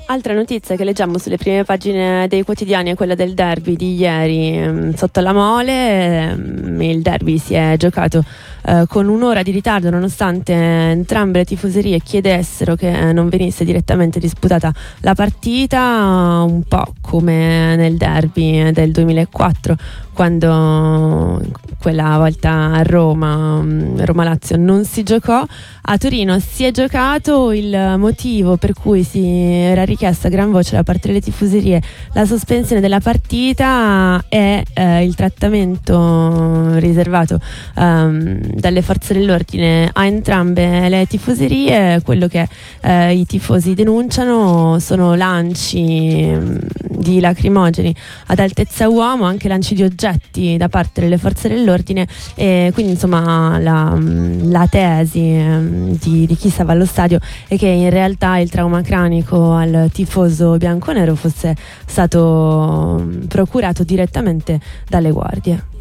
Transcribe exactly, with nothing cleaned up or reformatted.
Altra notizia che leggiamo sulle prime pagine dei quotidiani è quella del derby di ieri. Sotto la Mole il derby si è giocato eh, con un'ora di ritardo, nonostante entrambe le tifoserie chiedessero che non venisse direttamente disputata la partita, un po' come nel derby del duemilaquattro, quando quella volta a Roma, Roma-Lazio, non si giocò. A Torino si è giocato. Il motivo per cui si era richiesta a gran voce da parte delle tifoserie la sospensione della partita è eh, il trattamento riservato um, dalle forze dell'ordine a entrambe le tifoserie. Quello che eh, i tifosi denunciano sono lanci um, di lacrimogeni ad altezza uomo, anche lanci di oggetti da parte delle forze dell'ordine, e quindi insomma la, la tesi um, di, di chi stava allo stadio è che in realtà il trauma cranico al tifoso bianconero fosse stato procurato direttamente dalle guardie.